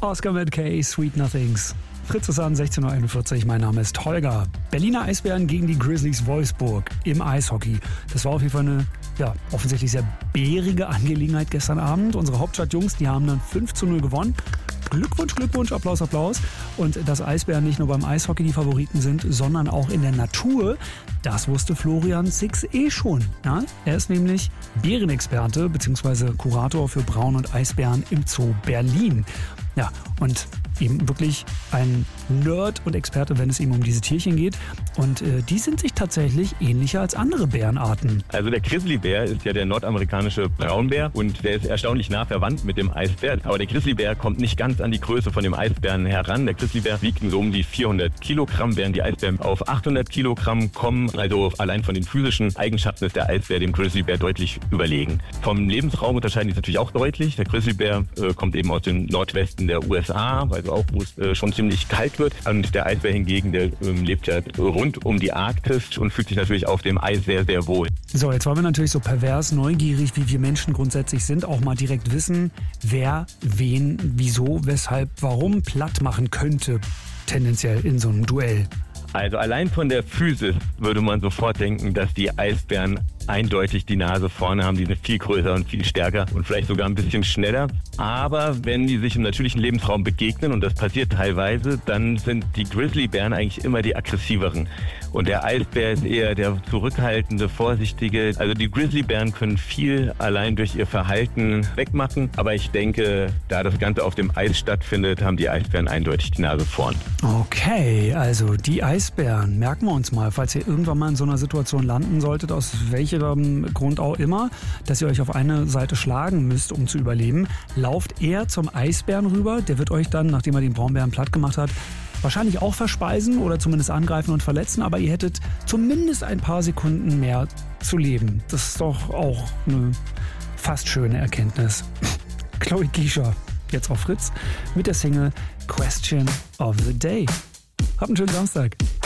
Oscar Mackay, Sweet Nothings. Fritz ist an, 16.41 Uhr. Mein Name ist Holger. Berliner Eisbären gegen die Grizzlies Wolfsburg im Eishockey. Das war auf jeden Fall eine offensichtlich sehr bärige Angelegenheit gestern Abend. Unsere Hauptstadtjungs, die haben dann 5:0 gewonnen. Glückwunsch, Glückwunsch, Applaus, Applaus. Und dass Eisbären nicht nur beim Eishockey die Favoriten sind, sondern auch in der Natur, das wusste Florian Six schon. Ja? Er ist nämlich Bärenexperte bzw. Kurator für Braun- und Eisbären im Zoo Berlin. Ja, und eben wirklich ein Nerd und Experte, wenn es eben um diese Tierchen geht. Und die sind sich tatsächlich ähnlicher als andere Bärenarten. Also der Grizzlybär ist ja der nordamerikanische Braunbär und der ist erstaunlich nah verwandt mit dem Eisbär. Aber der Grizzlybär kommt nicht ganz an die Größe von dem Eisbären heran. Der Grizzlybär wiegt so um die 400 Kilogramm, während die Eisbären auf 800 Kilogramm kommen. Also allein von den physischen Eigenschaften ist der Eisbär dem Grizzlybär deutlich überlegen. Vom Lebensraum unterscheiden die sich natürlich auch deutlich. Der Grizzlybär kommt eben aus dem Nordwesten der USA, also auch, wo es schon ziemlich kalt wird. Und der Eisbär hingegen, der lebt ja rund um die Arktis und fühlt sich natürlich auf dem Eis sehr, sehr wohl. So, jetzt wollen wir natürlich so pervers neugierig, wie wir Menschen grundsätzlich sind, auch mal direkt wissen, wer wen, wieso, weshalb, warum platt machen könnte, tendenziell in so einem Duell. Also allein von der Physis würde man sofort denken, dass die Eisbären eindeutig die Nase vorne haben. Die sind viel größer und viel stärker und vielleicht sogar ein bisschen schneller. Aber wenn die sich im natürlichen Lebensraum begegnen, und das passiert teilweise, dann sind die Grizzlybären eigentlich immer die aggressiveren. Und der Eisbär ist eher der zurückhaltende, vorsichtige. Also die Grizzlybären können viel allein durch ihr Verhalten wegmachen. Aber ich denke, da das Ganze auf dem Eis stattfindet, haben die Eisbären eindeutig die Nase vorn. Okay, also die Eisbären, merken wir uns mal, falls ihr irgendwann mal in so einer Situation landen solltet, aus welchem Grund auch immer, dass ihr euch auf eine Seite schlagen müsst, um zu überleben, lauft eher zum Eisbären rüber. Der wird euch dann, nachdem er den Braunbären platt gemacht hat, wahrscheinlich auch verspeisen oder zumindest angreifen und verletzen, aber ihr hättet zumindest ein paar Sekunden mehr zu leben. Das ist doch auch eine fast schöne Erkenntnis. Chloe Keyshaw, jetzt auf Fritz, mit der Single Question of the Day. Habt einen schönen Samstag.